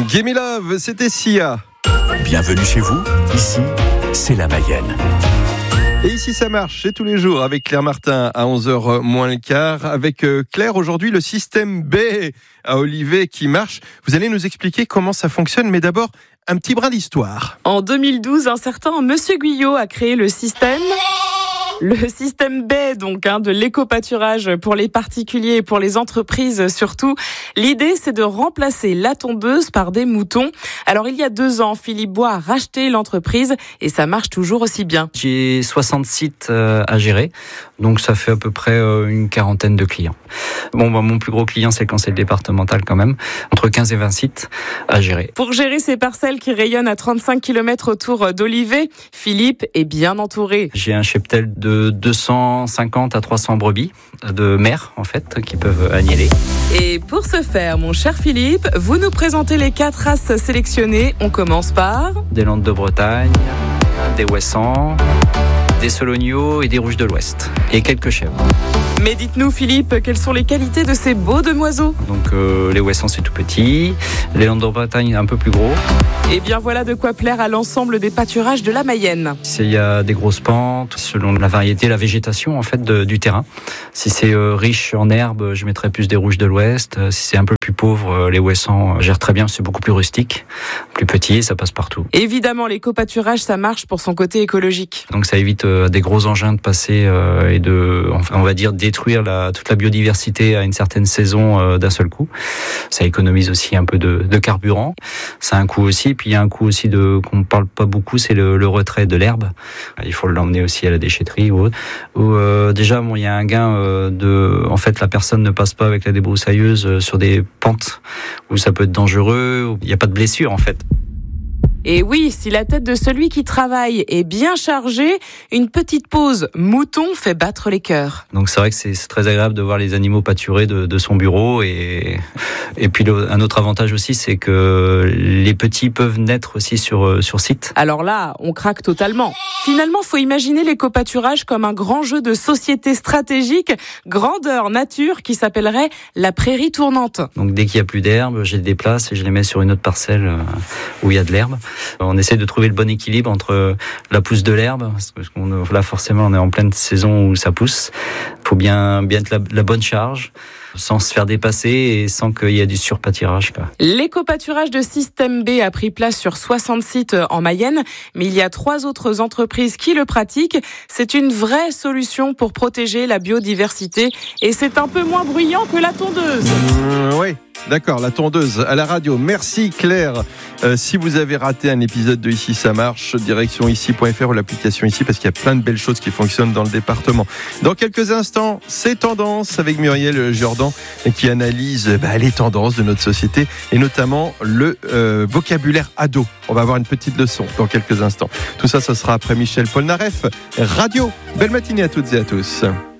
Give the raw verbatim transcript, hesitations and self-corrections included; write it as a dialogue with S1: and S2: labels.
S1: Gimme Love, c'était Sia.
S2: Bienvenue chez vous, ici, c'est la Mayenne.
S1: Et ici ça marche, c'est tous les jours avec Claire Martin à onze heures moins le quart. Avec Claire, aujourd'hui le système B à Olivet qui marche. Vous allez nous expliquer comment ça fonctionne, mais d'abord un petit brin d'histoire.
S3: En deux mille douze, un certain Monsieur Guyot a créé le système... Le système B, donc, hein, de l'éco-pâturage pour les particuliers et pour les entreprises surtout. L'idée, c'est de remplacer la tondeuse par des moutons. Alors, il y a deux ans, Philippe Bois a racheté l'entreprise et ça marche toujours aussi bien.
S4: J'ai soixante sites euh, à gérer, donc ça fait à peu près euh, une quarantaine de clients. Bon, bah, mon plus gros client, c'est le conseil départemental quand même, entre quinze et vingt sites à gérer.
S3: Pour gérer ces parcelles qui rayonnent à trente-cinq kilomètres autour d'Olivet, Philippe est bien entouré.
S4: J'ai un cheptel de deux cent cinquante à trois cents brebis de mères, en fait, qui peuvent agneller.
S3: Et pour ce faire, mon cher Philippe, vous nous présentez les quatre races sélectionnées. On commence par...
S4: Des Landes de Bretagne, des Ouessants, des Solognos et des Rouges de l'Ouest. Et quelques chèvres.
S3: Mais dites-nous, Philippe, quelles sont les qualités de ces beaux demoiselles ?
S4: Donc euh, les Ouessants, c'est tout petit. Les Landes de Bretagne, un peu plus gros.
S3: Et bien voilà de quoi plaire à l'ensemble des pâturages de la Mayenne.
S4: Il y a des grosses pentes, selon la variété, la végétation en fait de, du terrain. Si c'est euh, riche en herbes, je mettrais plus des Rouges de l'Ouest. Si c'est un peu plus pauvre, euh, les Ouessants gèrent très bien, c'est beaucoup plus rustique, plus petit, ça passe partout.
S3: Évidemment, l'éco-pâturage, ça marche pour son côté écologique.
S4: Donc ça évite euh, des gros engins de passer euh, et de, enfin, on va dire, détruire la, toute la biodiversité à une certaine saison euh, d'un seul coup. Ça économise aussi un peu de, de carburant. Ça a un coût aussi. Puis il y a un coût aussi de qu'on ne parle pas beaucoup, c'est le, le retrait de l'herbe. Il faut l'emmener aussi à la déchetterie ou autre. Où euh, déjà, bon, il y a un gain euh, de, en fait, la personne ne passe pas avec la débroussailleuse euh, sur des pentes où ça peut être dangereux. Où il n'y a pas de blessure en fait.
S3: Et oui, si la tête de celui qui travaille est bien chargée, une petite pause mouton fait battre les cœurs.
S4: Donc c'est vrai que c'est, c'est très agréable de voir les animaux pâturer de, de son bureau. Et, et puis le, un autre avantage aussi, c'est que les petits peuvent naître aussi sur, sur site.
S3: Alors là, on craque totalement. Finalement, faut imaginer l'éco-pâturage comme un grand jeu de société stratégique, grandeur nature, qui s'appellerait la prairie tournante.
S4: Donc dès qu'il n'y a plus d'herbe, je les déplace et je les mets sur une autre parcelle où il y a de l'herbe. On essaie de trouver le bon équilibre entre la pousse de l'herbe, parce que là forcément on est en pleine saison où ça pousse. Il faut bien, bien être la, la bonne charge, sans se faire dépasser et sans qu'il y ait du surpâturage.
S3: L'éco-pâturage de Système B a pris place sur soixante sites en Mayenne, mais il y a trois autres entreprises qui le pratiquent. C'est une vraie solution pour protéger la biodiversité et c'est un peu moins bruyant que la tondeuse.
S1: Mmh, oui. D'accord, la tondeuse à la radio. Merci Claire. Euh, si vous avez raté un épisode de Ici ça marche, direction ici point f r ou l'application Ici, parce qu'il y a plein de belles choses qui fonctionnent dans le département. Dans quelques instants, c'est Tendance avec Muriel Jordan qui analyse bah, les tendances de notre société et notamment le euh, vocabulaire ado. On va avoir une petite leçon dans quelques instants. Tout ça, ce sera après Michel Polnareff. Radio. Belle matinée à toutes et à tous.